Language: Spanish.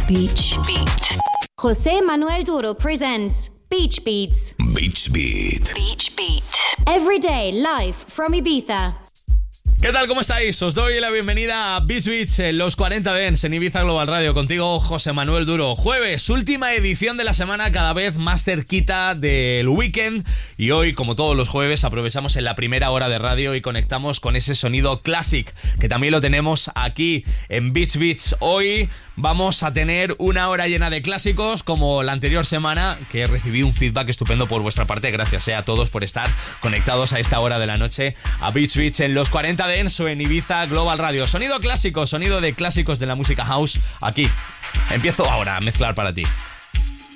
Beach Beat. José Manuel Duro presents Beach Beats. Beach Beat. Beach Beat. Every day live from Ibiza. ¿Qué tal? ¿Cómo estáis? Os doy la bienvenida a Beach Beats en los 40 Dance en Ibiza Global Radio. Contigo, José Manuel Duro. Jueves, última edición de la semana, cada vez más cerquita del weekend. Y hoy, como todos los jueves, aprovechamos en la primera hora de radio y conectamos con ese sonido classic, que también lo tenemos aquí en Beach Beats. Hoy vamos a tener una hora llena de clásicos, como la anterior semana, que recibí un feedback estupendo por vuestra parte. Gracias a todos por estar conectados a esta hora de la noche a Beach Beats en los 40 Dance o en Ibiza Global Radio. Sonido clásico, sonido de clásicos de la música house aquí. Empiezo ahora a mezclar para ti.